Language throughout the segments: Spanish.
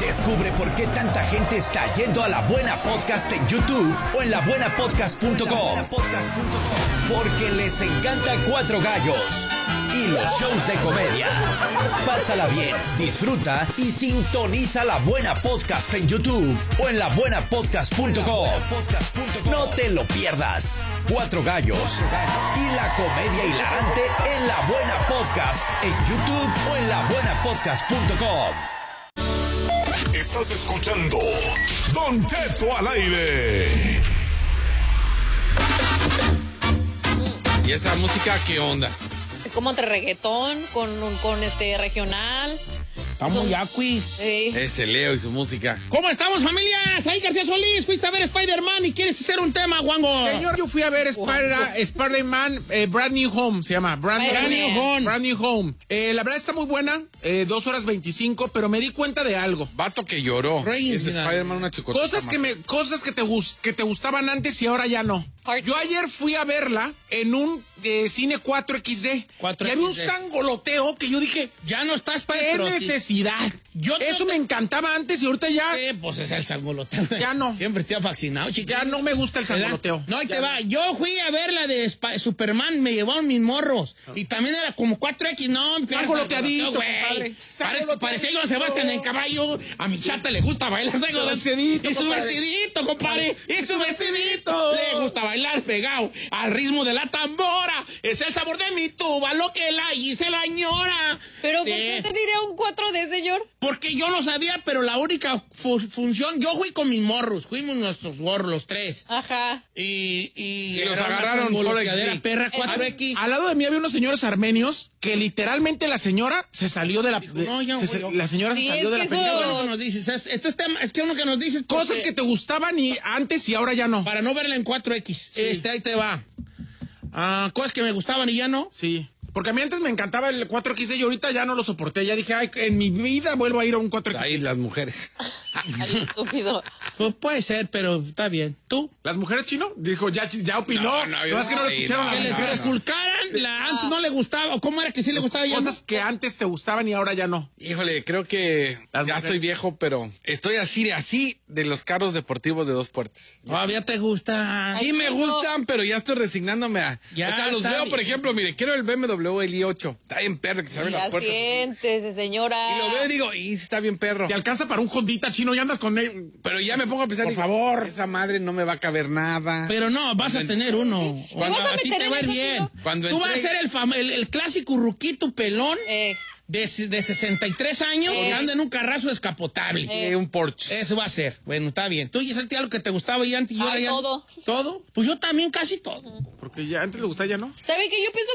Descubre por qué tanta gente está yendo a La Buena Podcast en YouTube o en labuenapodcast.com. Porque les encanta Cuatro Gallos y los shows de comedia. Pásala bien, disfruta y sintoniza La Buena Podcast en YouTube o en labuenapodcast.com. No te lo pierdas. Cuatro Gallos y la comedia hilarante en La Buena Podcast en YouTube o en labuenapodcast.com. Estás escuchando Don Cheto al aire. ¿Y esa música qué onda? Es como entre reggaetón con regional. Estamos yaquis. Sí. Ese Leo y su música. ¿Cómo estamos, familia? Soy García Solís. Fuiste a ver Spider-Man y quieres hacer un tema, Juango. Señor, yo fui a ver Spider-Man Brand New Home, se llama. Brand New Home. La verdad está muy buena, 2 horas 25, pero me di cuenta de algo. Vato que lloró. Es Spider-Man una chicotita. Cosas que te gustaban antes y ahora ya no. Yo ayer fui a verla en un cine 4XD. Y había un sangoloteo que yo dije, ya no estás para ¿qué necesidad? Eso me encantaba antes y ahorita ya... Sí, pues es el sangoloteo. Ya no. Siempre te ha fascinado, chica. Ya no me gusta el sangoloteo. No, ahí te va. Yo fui a ver la de Superman, me llevaron mis morros. Y también era como 4X, no. Sangoloteadito, güey. Parecía yo a Sebastián en caballo. A mi chata le gusta bailar. Vestidito, y su vestidito, compadre. Y su vestidito. Le gusta bailar pegado al ritmo de la tambora. Es el sabor de mi tuba, lo que la hice la ñora. ¿Pero por qué te diría un 4D, señor? Porque yo no sabía, pero la única función... Yo fui con mis morros. Fuimos nuestros morros, los 3. Ajá. Y los agarraron por perra 4X. Al lado de mí había unos señores armenios que literalmente la señora se salió de la... la señora se salió de la película. Qué bueno que nos dices. Es que uno que nos dices... Cosas que te gustaban y antes y ahora ya no. Para no verla en 4X. Sí. Ahí te va. Cosas que me gustaban y ya no. Sí. Porque a mí antes me encantaba el 4XD y ahorita ya no lo soporté. Ya dije, ay, en mi vida vuelvo a ir a un 4XD. Ahí las mujeres. Ay, estúpido. Pues puede ser, pero está bien. ¿Tú? ¿Las mujeres, Chino? Dijo, ya opinó. No es que no lo escucharon. Que les esculcaran. Antes no le gustaba. ¿O cómo era que sí le gustaba? Cosas que antes te gustaban y ahora ya no. Híjole, creo que ya estoy viejo, pero estoy así de los carros deportivos de 2 puertas. Todavía te gustan. Sí me gustan, pero ya estoy resignándome a... Ya, o sea, los veo, por ejemplo, mire, quiero el BMW el i8. Está bien perro que se abre las puertas. Siéntese, señora. Y lo veo y digo, y está bien perro. Te alcanza para un Hondita, Chino, y andas con él. Pero ya me pongo a pensar, por favor, esa madre no me va a caber nada. Pero no, vas a tener uno. Cuando a ti te va a ir bien. Tú vas a ser el clásico ruquito pelón. De 63 años que anda en un carrazo descapotable. Un Porsche. Eso va a ser. Bueno, está bien. Tú, Giselle, algo que te gustaba y antes y ahora ya... todo. ¿Todo? Pues yo también casi todo. Porque ya antes le gustaba, ya no. ¿Sabe que yo pienso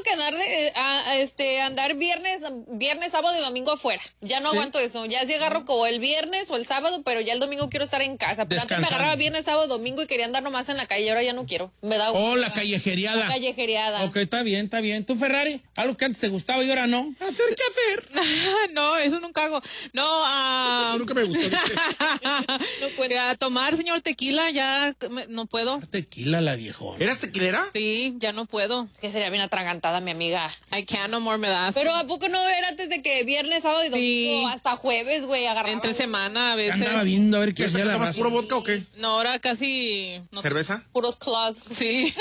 que andar viernes, sábado y domingo afuera? Ya no aguanto eso. Ya sí agarro como el viernes o el sábado, pero ya el domingo quiero estar en casa. Pero antes me agarraba viernes, sábado, domingo y quería andar nomás en la calle. Ahora ya no quiero. Me da... la callejeriada. La callejeriada. Ok, está bien. ¿Tú, Ferrari? Algo que antes te gustaba y ahora no. ¿Hacer qué hacer? No, eso nunca hago. No, eso nunca me gustó. No puede. A tomar, señor, tequila, ya no puedo. Tequila, la viejona. ¿Eras tequilera? Sí, ya no puedo. Que sería bien atragantada, mi amiga. I can't no more, me das. Pero ¿a poco no era antes de que viernes, sábado y domingo, hasta jueves, güey, agarraba? Entre semana, a veces. Andaba viendo a ver qué hacía la ¿Tomas raza. puro vodka o qué? No, ahora casi... No. ¿Cerveza? Puros claws. Sí.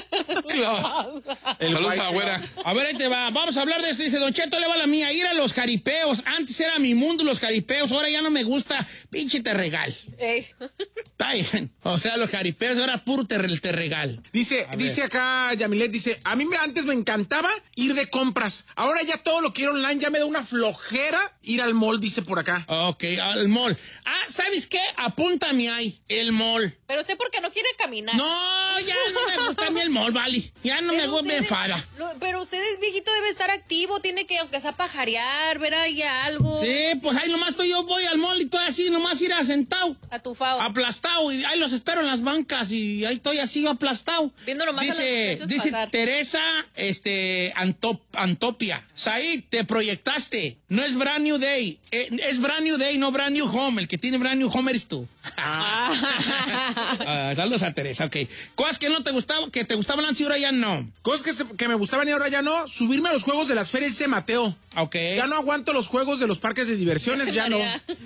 Saludos a la güera. A ver, ahí te va. Vamos a hablar de esto. Dice, Don Cheto, le va la mía. Ir a los jaripeos. Antes era mi mundo los jaripeos. Ahora ya no me gusta. Pinche terregal. Está bien. O sea, los jaripeos ahora puro terregal. Dice acá Yamilet, dice, a mí antes me encantaba ir de compras. Ahora ya todo lo quiero online. Ya me da una flojera ir al mall, dice por acá. Ok, al mall. ¿Sabes qué? Apúntame ahí. El mall. Pero usted porque no quiere caminar. No, ya no me gusta a mí el mall, vale. Ya no me gusta, me enfada. Pero usted es viejito, debe estar activo, tiene que, aunque sea pajarear, ver ahí algo. Sí, pues ahí nomás yo voy al mall y estoy así, nomás ir sentado. Atufado. Aplastado, y ahí los espero en las bancas y ahí estoy así aplastado. Viendo nomás dice pasar. Teresa, Antopia. Said, te proyectaste. No es Brand New Day. Es Brand New Day, no Brand New Home. El que tiene Brand New Home eres tú. Saludos a Teresa, ok. Cosas que no te gustaban, que te gustaban antes y ahora ya no. Cosas que me gustaban y ahora ya no. Subirme a los juegos de las ferias, dice Mateo. Ok. Ya no aguanto los juegos de los parques de diversiones, ya no.